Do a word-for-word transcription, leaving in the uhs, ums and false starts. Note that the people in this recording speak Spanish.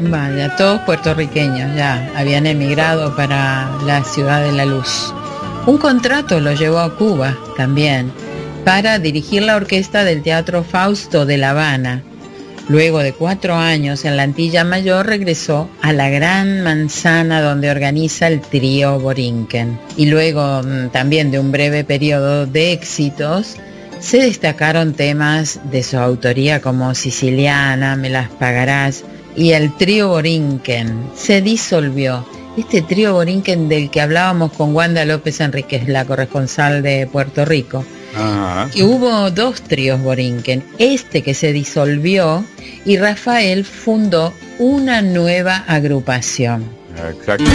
Vaya, todos puertorriqueños ya habían emigrado para la Ciudad de la Luz. Un contrato lo llevó a Cuba también para dirigir la orquesta del Teatro Fausto de La Habana. Luego de cuatro años en la Antilla Mayor regresó a la Gran Manzana, donde organiza el trío Borinquen. Y luego también de un breve periodo de éxitos, se destacaron temas de su autoría como Siciliana, Me las pagarás, y el trío Borinquen se disolvió. Este trío Borinquen del que hablábamos con Wanda López Enríquez, la corresponsal de Puerto Rico. Ajá. Y hubo dos tríos Borinquen, este que se disolvió y Rafael fundó una nueva agrupación. Exacto.